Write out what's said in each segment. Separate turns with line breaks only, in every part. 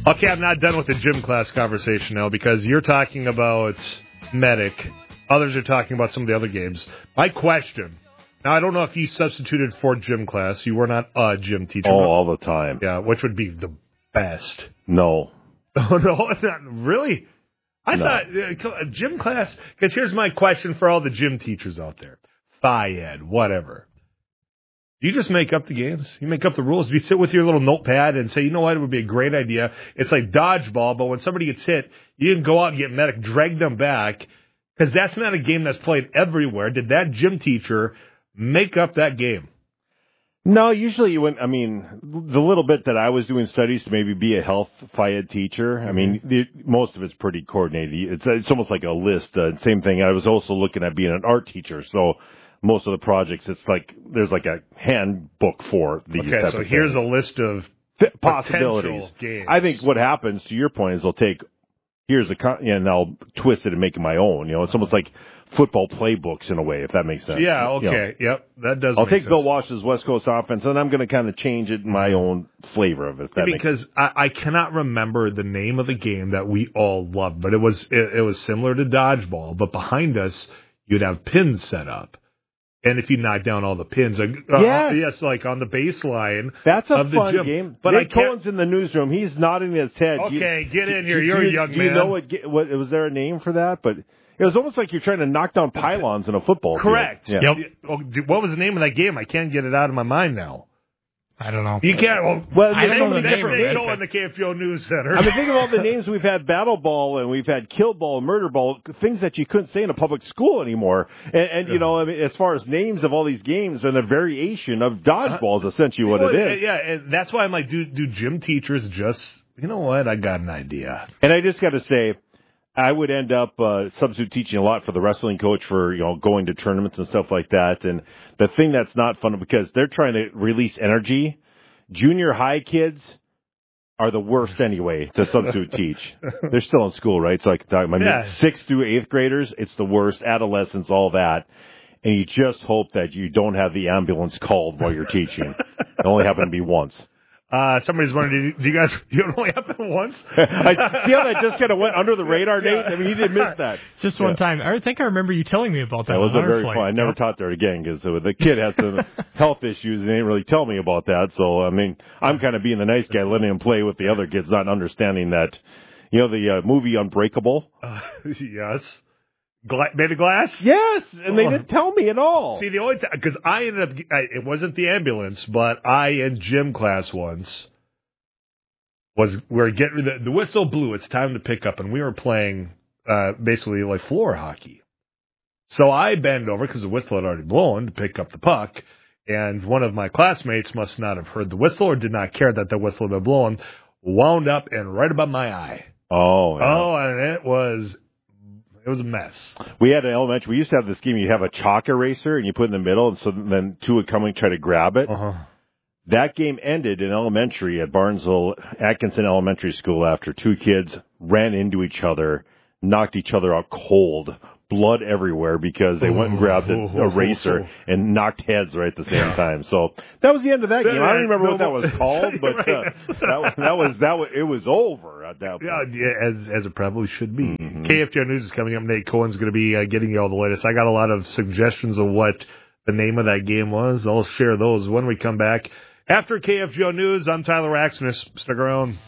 Okay, I'm not done with the gym class conversation now because you're talking about Medic. Others are talking about some of the other games. My question, now I don't know if you substituted for gym class. You were not a gym teacher.
Oh, all the time.
Yeah, which would be the best.
No.
Oh, no, not really? I thought gym class, because here's my question for all the gym teachers out there. Phi-Ed, whatever. Do you just make up the games? You make up the rules? Do you sit with your little notepad and say, you know what, it would be a great idea? It's like dodgeball, but when somebody gets hit, you can go out and get Medic, drag them back, because that's not a game that's played everywhere. Did that gym teacher make up that game?
No, usually the little bit that I was doing studies to maybe be a health Phi-Ed teacher, most of it's pretty coordinated. It's almost like a list. Same thing. I was also looking at being an art teacher, so most of the projects, it's like there's like a handbook for these types of things. Okay, so
here's a list of
possibilities.
Games.
I think what happens, to your point, is they'll take, and I'll twist it and make it my own. It's almost like football playbooks in a way, if that makes sense.
Yeah, okay. Yep, that does
I'll
make sense.
take Bill Walsh's West Coast offense, and I'm going to kind of change it in my own flavor of it.
Because I cannot remember the name of the game that we all loved, but it was similar to dodgeball, but behind us, you'd have pins set up. And if you knock down all the pins, yes, like on the baseline
that's
of the
fun
gym.
game.
But
Nick Cohen's in the newsroom. He's nodding his head.
Okay, get in here. You're a young man.
Do you know what was there a name for that? But it was almost like you're trying to knock down pylons in a football
Correct.
field.
Correct. Yep. What was the name of that game? I can't get it out of my mind now.
I don't know.
You can't.
Well, I don't know the name.
Go in the KFGO News Center.
I mean, think of all the names we've had: Battle Ball, and we've had Kill Ball, Murder Ball, things that you couldn't say in a public school anymore. And as far as names of all these games, and a variation of dodgeball is essentially what it is.
Yeah, and that's why I'm like, do gym teachers just? You know what? I got an idea.
And I just got to say, I would end up substitute teaching a lot for the wrestling coach for going to tournaments and stuff like that. And the thing that's not fun, because they're trying to release energy. Junior high kids are the worst anyway to substitute teach. They're still in school, right? So I can talk about 6th through 8th graders. It's the worst. Adolescents, all that. And you just hope that you don't have the ambulance called while you're teaching. It only happened to be once.
Somebody's wondering, do you only happen once?
I see how that just kind of went under the radar, Nate? I mean, you didn't miss that.
Just one time. I think I remember you telling me about that.
That was a very fun. I never taught there again because the kid has some health issues and they didn't really tell me about that. So, I mean, I'm kind of being the nice guy, letting him play with the other kids, not understanding that, the movie Unbreakable?
Yes. Made of glass?
Yes, and they didn't tell me at all.
See, the only time, because I ended up, it wasn't the ambulance, but I in gym class once we're getting, the whistle blew, it's time to pick up, and we were playing basically like floor hockey. So I bend over, because the whistle had already blown, to pick up the puck, and one of my classmates must not have heard the whistle or did not care that the whistle had been blown, wound up and right above my eye.
Oh, yeah.
Oh, and it was a mess.
We had an elementary. We used to have this game. You have a chalk eraser, and you put it in the middle, and so then two would come and try to grab it.
Uh-huh.
That game ended in elementary at Barnesville Atkinson Elementary School after two kids ran into each other, knocked each other out cold, blood everywhere because they went and grabbed an eraser and knocked heads right at the same time. So that was the end of that game. I don't remember what that was called, but it was over at that point.
Yeah, as it probably should be.
Mm-hmm.
KFGO News is coming up. Nate Cohen's going to be getting you all the latest. I got a lot of suggestions of what the name of that game was. I'll share those when we come back. After KFGO News, I'm Tyler Axness. Stick around.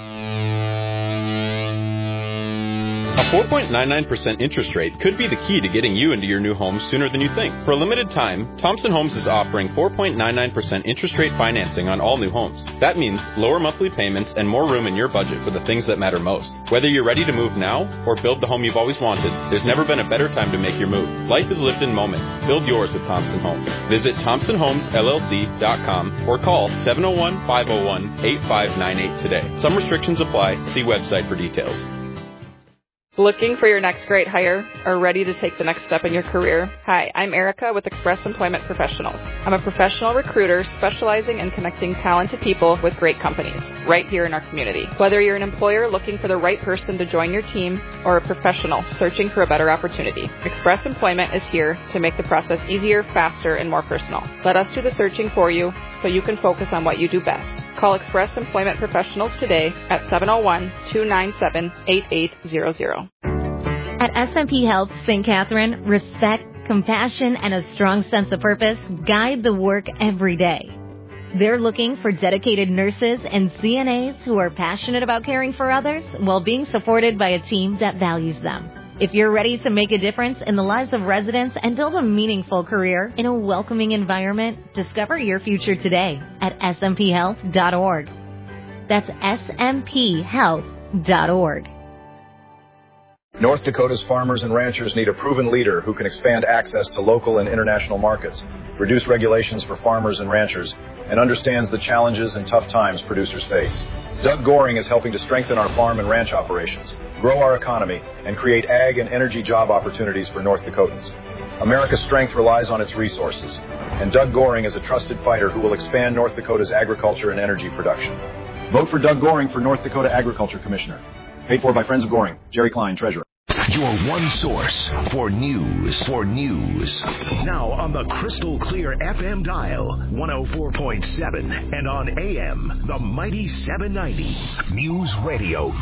A 4.99% interest rate could be the key to getting you into your new home sooner than you think. For a limited time, Thompson Homes is offering 4.99% interest rate financing on all new homes. That means lower monthly payments and more room in your budget for the things that matter most. Whether you're ready to move now or build the home you've always wanted, there's never been a better time to make your move. Life is lived in moments. Build yours with Thompson Homes. Visit ThompsonHomesLLC.com or call 701-501-8598 today. Some restrictions apply. See website for details.
Looking for your next great hire or ready to take the next step in your career? Hi, I'm Erica with Express Employment Professionals. I'm a professional recruiter specializing in connecting talented people with great companies right here in our community. Whether you're an employer looking for the right person to join your team or a professional searching for a better opportunity, Express Employment is here to make the process easier, faster, and more personal. Let us do the searching for you so you can focus on what you do best. Call Express Employment Professionals today at 701-297-8800.
At SMP Health St. Catherine, respect, compassion, and a strong sense of purpose guide the work every day. They're looking for dedicated nurses and CNAs who are passionate about caring for others while being supported by a team that values them. If you're ready to make a difference in the lives of residents and build a meaningful career in a welcoming environment, discover your future today at smphhealth.org. That's smphhealth.org.
North Dakota's farmers and ranchers need a proven leader who can expand access to local and international markets, reduce regulations for farmers and ranchers, and understands the challenges and tough times producers face. Doug Goring is helping to strengthen our farm and ranch operations, grow our economy, and create ag and energy job opportunities for North Dakotans. America's strength relies on its resources, and Doug Goring is a trusted fighter who will expand North Dakota's agriculture and energy production. Vote for Doug Goring for North Dakota Agriculture Commissioner. Paid for by Friends of Goring. Jerry Klein, Treasurer.
Your one source for news. Now on the crystal clear FM dial, 104.7, and on AM, the mighty 790. News Radio,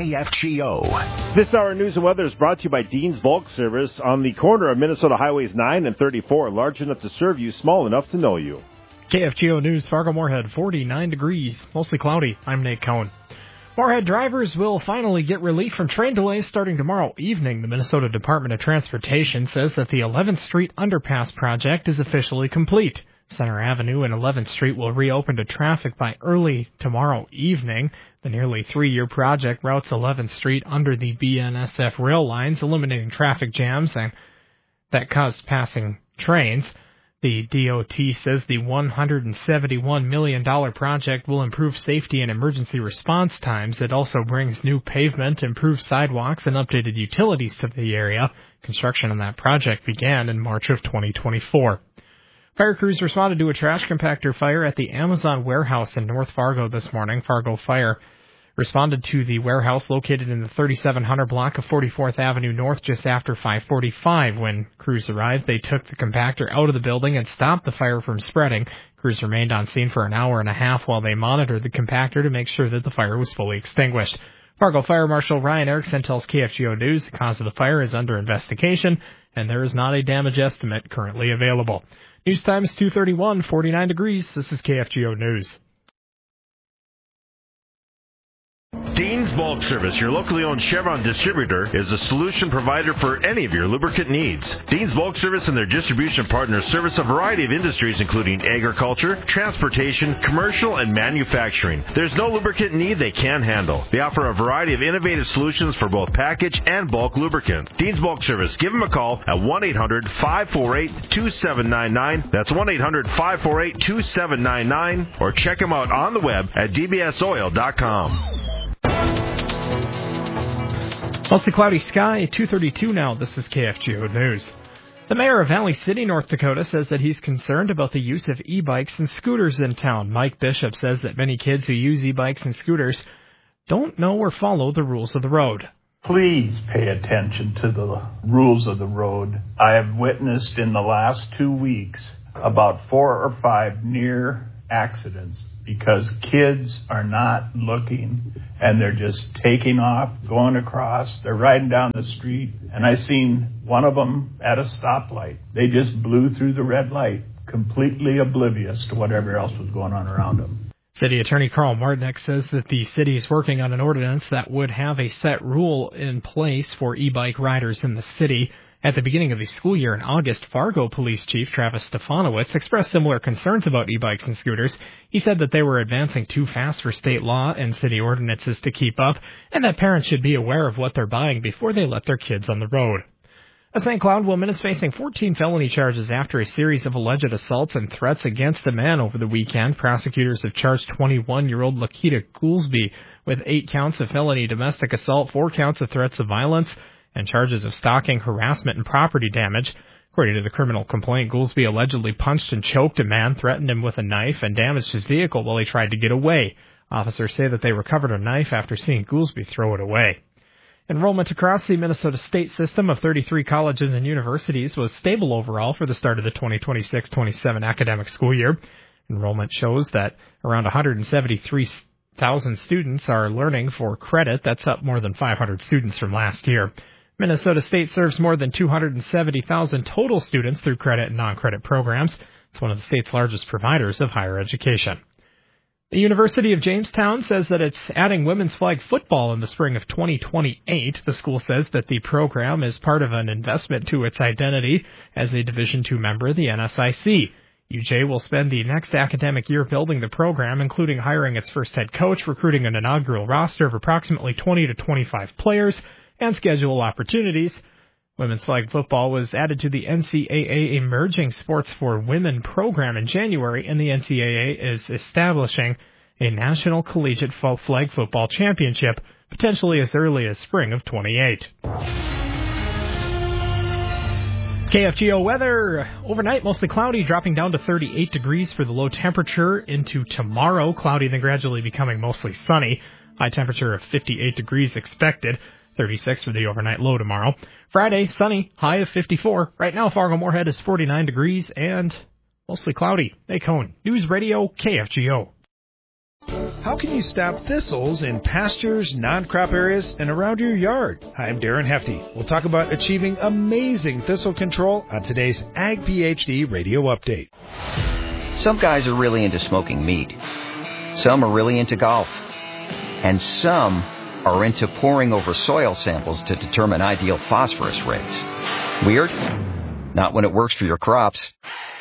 KFGO.
This hour news and weather is brought to you by Dean's Bulk Service on the corner of Minnesota Highways 9 and 34, large enough to serve you, small enough to know you.
KFGO News, Fargo-Moorhead, 49 degrees, mostly cloudy. I'm Nate Cohen. Moorhead drivers will finally get relief from train delays starting tomorrow evening. The Minnesota Department of Transportation says that the 11th Street Underpass project is officially complete. Center Avenue and 11th Street will reopen to traffic by early tomorrow evening. The nearly 3-year project routes 11th Street under the BNSF rail lines, eliminating traffic jams that caused passing trains. The DOT says the $171 million project will improve safety and emergency response times. It also brings new pavement, improved sidewalks, and updated utilities to the area. Construction on that project began in March of 2024. Fire crews responded to a trash compactor fire at the Amazon warehouse in North Fargo this morning. Fargo Fire responded to the warehouse located in the 3700 block of 44th Avenue North just after 5:45. When crews arrived, they took the compactor out of the building and stopped the fire from spreading. Crews remained on scene for an hour and a half while they monitored the compactor to make sure that the fire was fully extinguished. Fargo Fire Marshal Ryan Erickson tells KFGO News the cause of the fire is under investigation and there is not a damage estimate currently available. News time is 2:31, 49 degrees. This is KFGO News.
Dean's Bulk Service, your locally owned Chevron distributor, is a solution provider for any of your lubricant needs. Dean's Bulk Service and their distribution partners service a variety of industries including agriculture, transportation, commercial, and manufacturing. There's no lubricant need they can't handle. They offer a variety of innovative solutions for both package and bulk lubricant. Dean's Bulk Service, give them a call at 1-800-548-2799. That's 1-800-548-2799. Or check them out on the web at dbsoil.com.
Mostly cloudy sky, 2:32 now. This is KFGO News. The mayor of Valley City, North Dakota, says that he's concerned about the use of e-bikes and scooters in town. Mike Bishop says that many kids who use e-bikes and scooters don't know or follow the rules of the road.
Please pay attention to the rules of the road. I have witnessed in the last 2 weeks about 4 or 5 near accidents because kids are not looking and they're just taking off, going across. They're riding down the street. And I seen one of them at a stoplight. They just blew through the red light, completely oblivious to whatever else was going on around them.
City Attorney Carl Martinek says that the city is working on an ordinance that would have a set rule in place for e-bike riders in the city. At the beginning of the school year in August, Fargo Police Chief Travis Stefanowicz expressed similar concerns about e-bikes and scooters. He said that they were advancing too fast for state law and city ordinances to keep up, and that parents should be aware of what they're buying before they let their kids on the road. A St. Cloud woman is facing 14 felony charges after a series of alleged assaults and threats against a man over the weekend. Prosecutors have charged 21-year-old Lakita Goolsby with 8 counts of felony domestic assault, 4 counts of threats of violence, and charges of stalking, harassment, and property damage. According to the criminal complaint, Goolsby allegedly punched and choked a man, threatened him with a knife, and damaged his vehicle while he tried to get away. Officers say that they recovered a knife after seeing Goolsby throw it away. Enrollment across the Minnesota state system of 33 colleges and universities was stable overall for the start of the 2026-27 academic school year. Enrollment shows that around 173,000 students are learning for credit. That's up more than 500 students from last year. Minnesota State serves more than 270,000 total students through credit and non-credit programs. It's one of the state's largest providers of higher education. The University of Jamestown says that it's adding women's flag football in the spring of 2028. The school says that the program is part of an investment to its identity as a Division II member of the NSIC. UJ will spend the next academic year building the program, including hiring its first head coach, recruiting an inaugural roster of approximately 20 to 25 players, and schedule opportunities. Women's flag football was added to the NCAA Emerging Sports for Women program in January, and the NCAA is establishing a National Collegiate Flag Football Championship, potentially as early as spring of 28. KFGO weather. Overnight, mostly cloudy, dropping down to 38 degrees for the low temperature. Into tomorrow, cloudy, then gradually becoming mostly sunny. High temperature of 58 degrees expected. 36 for the overnight low tomorrow. Friday, sunny, high of 54. Right now, Fargo-Moorhead is 49 degrees and mostly cloudy. Nate Cohn, News Radio, KFGO.
How can you stop thistles in pastures, non-crop areas, and around your yard? Hi, I'm Darren Hefty. We'll talk about achieving amazing thistle control on today's Ag PhD Radio Update.
Some guys are really into smoking meat. Some are really into golf. And some are into poring over soil samples to determine ideal phosphorus rates. Weird? Not when it works for your crops.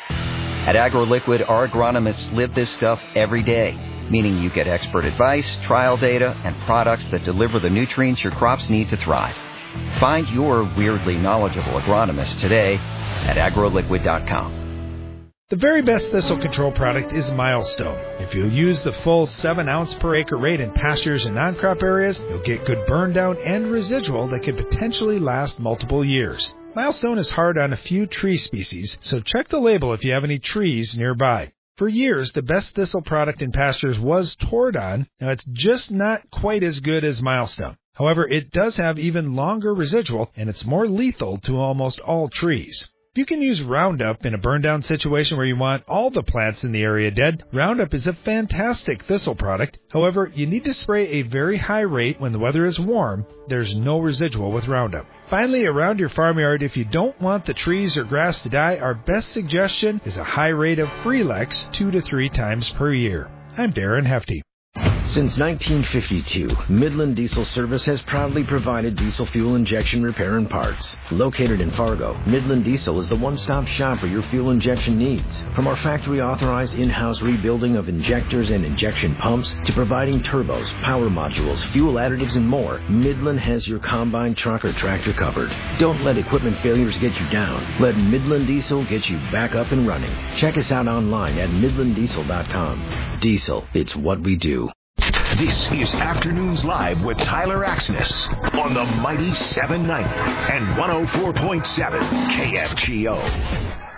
At AgroLiquid, our agronomists live this stuff every day, meaning you get expert advice, trial data, and products that deliver the nutrients your crops need to thrive. Find your weirdly knowledgeable agronomist today at agroliquid.com.
The very best thistle control product is Milestone. If you'll use the full 7 ounce per acre rate in pastures and non-crop areas, you'll get good burn down and residual that could potentially last multiple years. Milestone is hard on a few tree species, so check the label if you have any trees nearby. For years, the best thistle product in pastures was Tordon. Now, it's just not quite as good as Milestone. However, it does have even longer residual, and it's more lethal to almost all trees. If you can use Roundup in a burn-down situation where you want all the plants in the area dead, Roundup is a fantastic thistle product. However, you need to spray a very high rate when the weather is warm. There's no residual with Roundup. Finally, around your farmyard, if you don't want the trees or grass to die, our best suggestion is a high rate of Freelex 2 to 3 times per year. I'm Darren Hefty.
Since 1952, Midland Diesel Service has proudly provided diesel fuel injection repair and parts. Located in Fargo, Midland Diesel is the one-stop shop for your fuel injection needs. From our factory-authorized in-house rebuilding of injectors and injection pumps to providing turbos, power modules, fuel additives, and more, Midland has your combine, truck, or tractor covered. Don't let equipment failures get you down. Let Midland Diesel get you back up and running. Check us out online at midlanddiesel.com. Diesel, it's what we do.
This is Afternoons Live with Tyler Axness on the mighty 790 and 104.7 KFGO.